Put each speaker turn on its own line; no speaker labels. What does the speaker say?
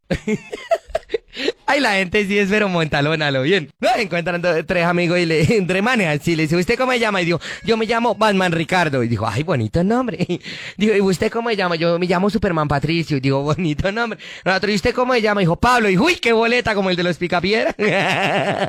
Ay, la gente sí es pero montalona, lo bien. No, encuentran tres amigos y le, entre manes, así le dice, ¿usted cómo se llama? Y dijo, yo me llamo Batman Ricardo. Y dijo, ay, bonito nombre. Dijo, ¿y usted cómo se llama? Yo me llamo Superman Patricio. Y dijo, bonito nombre. Nosotros, ¿y usted cómo se llama? Dijo, Pablo. Y uy, qué boleta, como el de los Picapiedra.